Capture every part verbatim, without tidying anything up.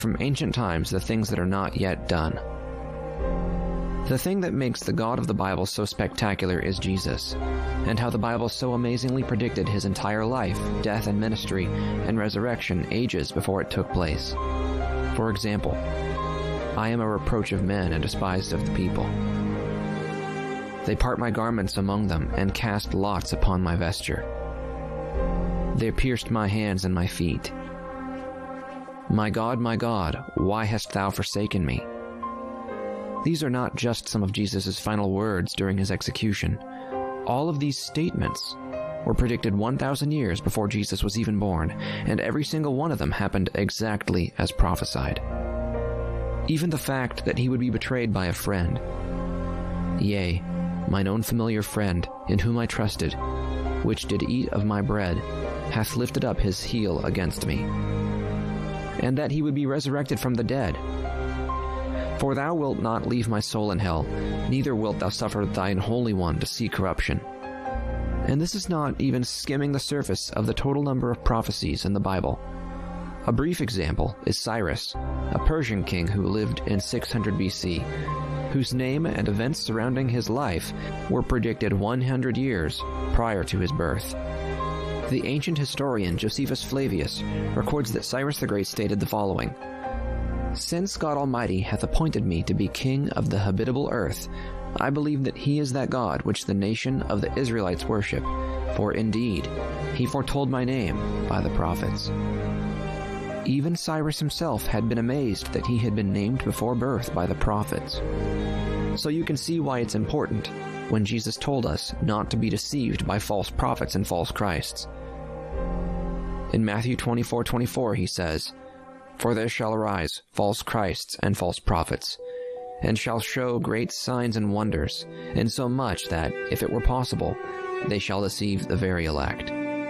from ancient times the things that are not yet done. The thing that makes the God of the Bible so spectacular is Jesus, and how the Bible so amazingly predicted his entire life, death and ministry, and resurrection ages before it took place. For example, I am a reproach of men and despised of the people. They part my garments among them, and cast lots upon my vesture. They pierced my hands and my feet. My God, my God, why hast thou forsaken me? These are not just some of Jesus' final words during his execution. All of these statements were predicted one thousand years before Jesus was even born, and every single one of them happened exactly as prophesied. Even the fact that he would be betrayed by a friend. Yea, mine own familiar friend, in whom I trusted, which did eat of my bread, hath lifted up his heel against me. And that he would be resurrected from the dead. For thou wilt not leave my soul in hell, neither wilt thou suffer thine Holy One to see corruption. And this is not even skimming the surface of the total number of prophecies in the Bible. A brief example is Cyrus, a Persian king who lived in six hundred B C, whose name and events surrounding his life were predicted one hundred years prior to his birth. The ancient historian Josephus Flavius records that Cyrus the Great stated the following: "Since God Almighty hath appointed me to be king of the habitable earth, I believe that he is that God which the nation of the Israelites worship, for indeed he foretold my name by the prophets." Even Cyrus himself had been amazed that he had been named before birth by the prophets. So you can see why it's important when Jesus told us not to be deceived by false prophets and false Christs. In Matthew twenty-four twenty-four he says, "For there shall arise false Christs and false prophets, and shall show great signs and wonders, insomuch that, if it were possible, they shall deceive the very elect."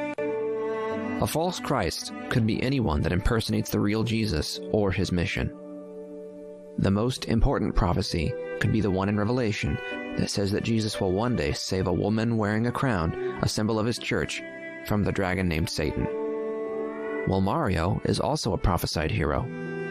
A false Christ could be anyone that impersonates the real Jesus or his mission. The most important prophecy could be the one in Revelation that says that Jesus will one day save a woman wearing a crown, a symbol of his church, from the dragon named Satan. Well, Mario is also a prophesied hero.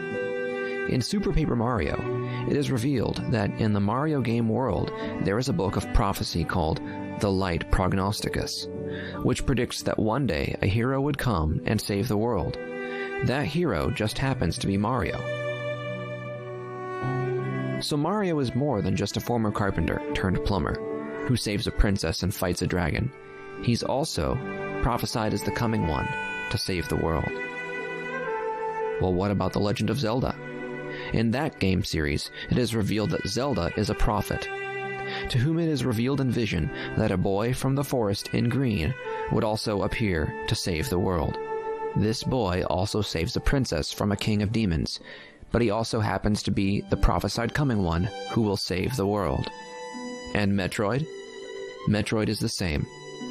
In Super Paper Mario, it is revealed that in the Mario game world, there is a book of prophecy called the Light Prognosticus, which predicts that one day a hero would come and save the world. That hero just happens to be Mario. So Mario is more than just a former carpenter turned plumber, who saves a princess and fights a dragon. He's also prophesied as the coming one to save the world. Well, what about The Legend of Zelda? In that game series, it is revealed that Zelda is a prophet, to whom it is revealed in vision that a boy from the forest in green would also appear to save the world. This boy also saves a princess from a king of demons, but he also happens to be the prophesied coming one who will save the world. And Metroid? Metroid is the same.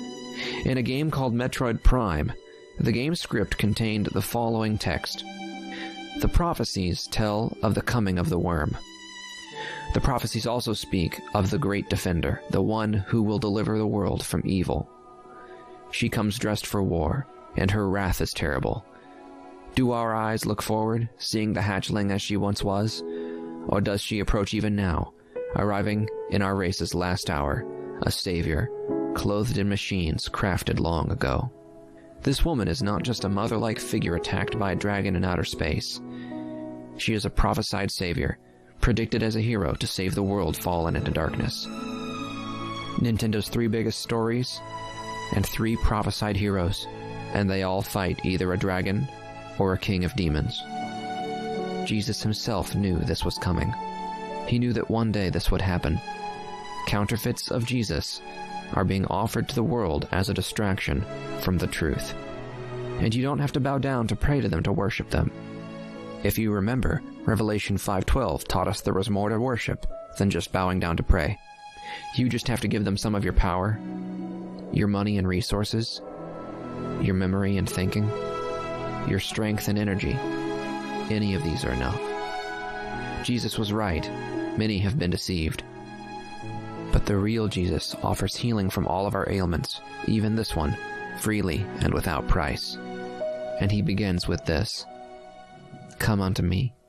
In a game called Metroid Prime, the game script contained the following text: "The prophecies tell of the coming of the worm." The prophecies also speak of the great defender, the one who will deliver the world from evil. She comes dressed for war, and her wrath is terrible. Do our eyes look forward, seeing the hatchling as she once was? Or does she approach even now, arriving in our race's last hour, a savior, clothed in machines crafted long ago? This woman is not just a mother-like figure attacked by a dragon in outer space. She is a prophesied savior, predicted as a hero to save the world fallen into darkness. Nintendo's three biggest stories, and three prophesied heroes, and they all fight either a dragon or a king of demons. Jesus himself knew this was coming. He knew that one day this would happen. Counterfeits of Jesus are being offered to the world as a distraction from the truth. And you don't have to bow down to pray to them to worship them. If you remember, Revelation five twelve taught us there was more to worship than just bowing down to pray. You just have to give them some of your power, your money and resources, your memory and thinking, your strength and energy. Any of these are enough. Jesus was right. Many have been deceived. But the real Jesus offers healing from all of our ailments, even this one, freely and without price. And he begins with this: Come unto me.